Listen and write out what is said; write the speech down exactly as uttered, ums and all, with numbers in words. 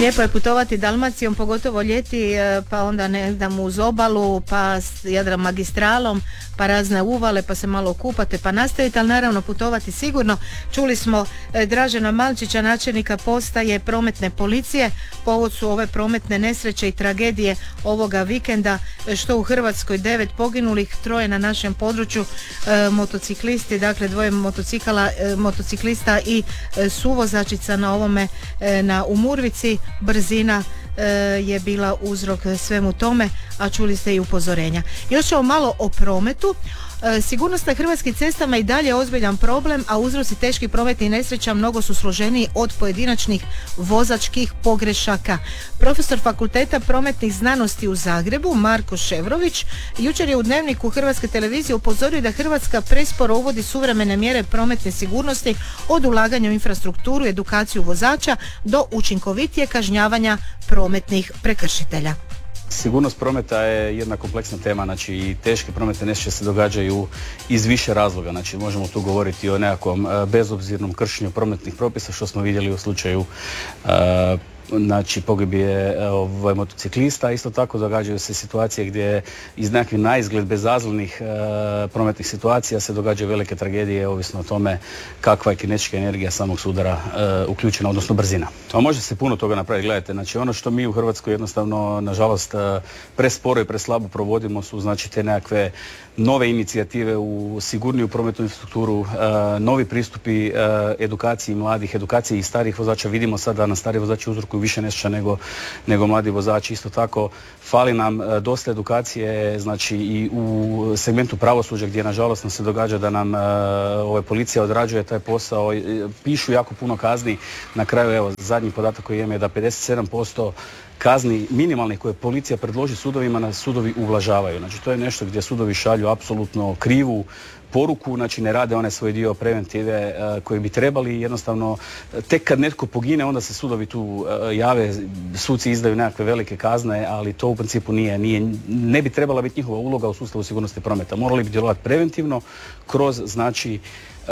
Lijepo je putovati Dalmacijom, pogotovo ljeti, pa onda ne znam uz obalu, pa s Jadran magistralom, pa razne uvale, pa se malo kupate, pa nastavite, ali naravno putovati sigurno. Čuli smo Dražena Malčića, načelnika postaje prometne policije. Povod su ove prometne nesreće i tragedije ovoga vikenda, što u Hrvatskoj devet poginulih, troje na našem području, e, motociklisti, dakle dvoje motocikala, e, motociklista i e, suvozačica na ovome e, na Umurvici. Brzina e, je bila uzrok svemu tome, a čuli ste i upozorenja. Još ćemo malo o prometu. E, sigurnost na hrvatskim cestama i dalje je ozbiljan problem, a uzroci teških prometnih nesreća mnogo su složeniji od pojedinačnih vozačkih pogrešaka. Profesor Fakulteta prometnih znanosti u Zagrebu, Marko Ševrović, jučer je u Dnevniku Hrvatske televizije upozorio da Hrvatska presporo uvodi suvremene mjere prometne sigurnosti, od ulaganja u infrastrukturu, edukaciju vozača do učinkovitije kažnjavanja prometnih prekršitelja. Sigurnost prometa je jedna kompleksna tema, znači i teške prometne nesreće se događaju iz više razloga, znači možemo tu govoriti o nekakvom bezobzirnom kršenju prometnih propisa, što smo vidjeli u slučaju uh, znači pogibije ovaj, motociklista. Isto tako događaju se situacije gdje iz nekakvih naizgled bezazlenih e, prometnih situacija se događaju velike tragedije, ovisno o tome kakva je kinetička energija samog sudara e, uključena, odnosno brzina. A može se puno toga napraviti. Gledajte, znači ono što mi u Hrvatskoj jednostavno, nažalost, presporo i preslabo provodimo su znači te nekakve nove inicijative u sigurniju prometnu infrastrukturu, uh, novi pristupi uh, edukaciji mladih, edukaciji i starih vozača. Vidimo sad da na stari vozači uzrokuju više nesreća nego, nego mladi vozači. Isto tako fali nam uh, dosta edukacije, znači i u segmentu pravosuđa, gdje nažalost nam se događa da nam uh, ove policija odrađuje taj posao, pišu jako puno kazni. Na kraju, evo, zadnji podatak koji imam je da pedeset sedam posto kazni minimalnih koje policija predloži sudovima na sudovi ublažavaju. Znači to je nešto gdje sudovi šalju apsolutno krivu poruku, znači ne rade one svoj dio preventive uh, koji bi trebali. Jednostavno tek kad netko pogine onda se sudovi tu uh, jave, suci izdaju nekakve velike kazne, ali to u principu nije, nije, ne bi trebala biti njihova uloga u sustavu sigurnosti prometa. Morali bi djelovati preventivno kroz znači